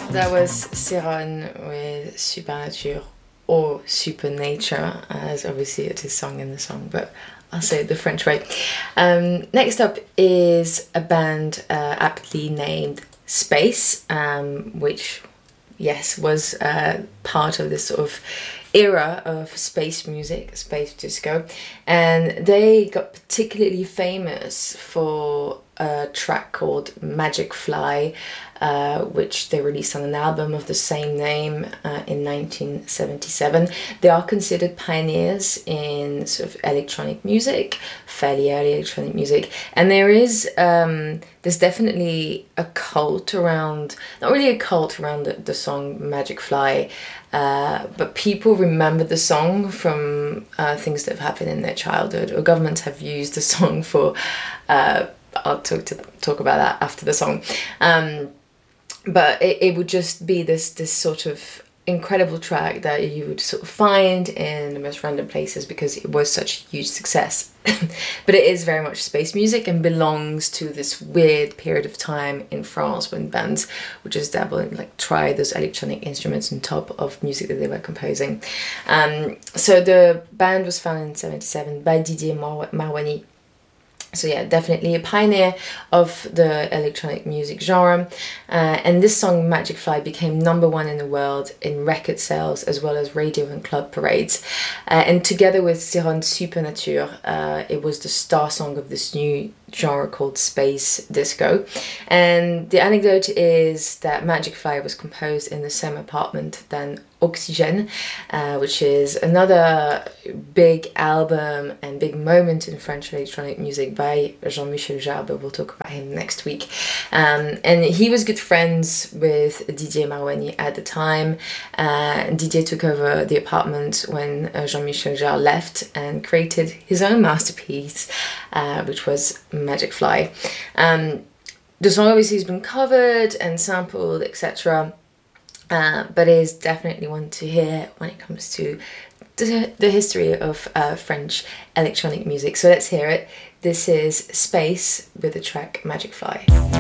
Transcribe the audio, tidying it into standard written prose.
That was Siron with Supernature or Supernature, as obviously it is sung in the song, but I'll say it the French way. Next up is a band aptly named Space, which, yes, was part of this sort of era of space music, space disco, and they got particularly famous for a track called Magic Fly, which they released on an album of the same name in 1977. They are considered pioneers in sort of electronic music, fairly early electronic music, and there's definitely a cult around, not really a cult around the song Magic Fly, but people remember the song from things that have happened in their childhood, or governments have used the song for, I'll talk about that after the song. But it would just be this sort of incredible track that you would sort of find in the most random places because it was such a huge success. But it is very much space music and belongs to this weird period of time in France when bands would just dabble and like try those electronic instruments on top of music that they were composing. So the band was founded in 1977 by Didier Marouani. So yeah, definitely a pioneer of the electronic music genre. And this song, Magic Fly, became #1 in the world in record sales as well as radio and club parades. And together with Siron Supernature, it was the star song of this new genre called space disco. And the anecdote is that Magic Fly was composed in the same apartment than Oxygène, which is another big album and big moment in French electronic music by Jean-Michel Jarre, but we'll talk about him next week. And he was good friends with Didier Marouani at the time. Didier took over the apartment when Jean-Michel Jarre left and created his own masterpiece, which was Magic Fly. The song obviously has been covered and sampled, etc., but it is definitely one to hear when it comes to the history of French electronic music. So let's hear it. This is Space with the track Magic Fly.